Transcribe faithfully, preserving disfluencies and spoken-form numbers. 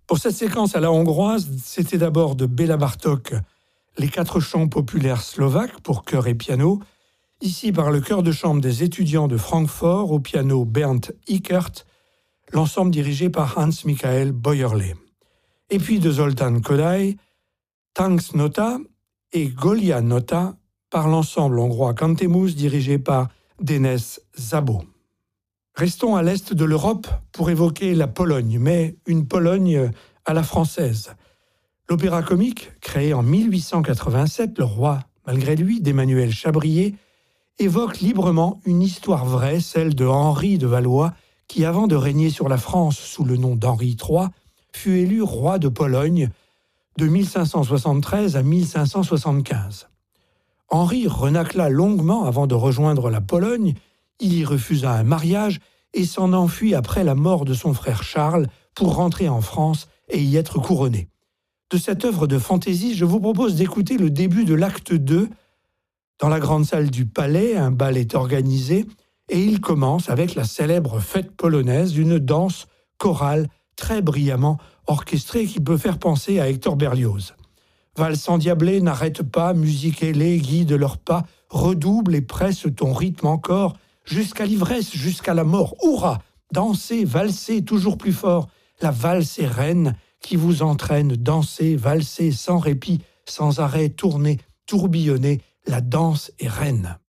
Pour cette séquence à la hongroise, c'était d'abord de Béla Bartók, les quatre chants populaires slovaques pour chœur et piano, ici par le chœur de chambre des étudiants de Francfort au piano Bernd Ikert, l'ensemble dirigé par Hans Michael Bäuerle. Et puis de Zoltán Kodály, Tánc Nota et Gólia Nota par l'ensemble hongrois Cantemus dirigé par Dénes Szabó. Restons à l'est de l'Europe pour évoquer la Pologne, mais une Pologne à la française. L'opéra comique, créé en mille huit cent quatre-vingt-sept, Le Roi, malgré lui, d'Emmanuel Chabrier, évoque librement une histoire vraie, celle de Henri de Valois, qui, avant de régner sur la France sous le nom d'Henri trois, fut élu roi de Pologne de mille cinq cent soixante-treize à mille cinq cent soixante-quinze. Henri renacla longuement avant de rejoindre la Pologne, il y refusa un mariage et s'en enfuit après la mort de son frère Charles pour rentrer en France et y être couronné. De cette œuvre de fantaisie, je vous propose d'écouter le début de l'acte deux. Dans la grande salle du Palais, un bal est organisé et il commence avec la célèbre fête polonaise, une danse chorale très brillamment orchestrée qui peut faire penser à Hector Berlioz. Valse endiablée, n'arrête pas, musique ailée, guide leurs pas, redouble et presse ton rythme encore, jusqu'à l'ivresse, jusqu'à la mort. Hurrah! Dansez, valsez toujours plus fort. La valse est reine qui vous entraîne, dansez, valsez sans répit, sans arrêt, tournez, tourbillonnez. La danse est reine.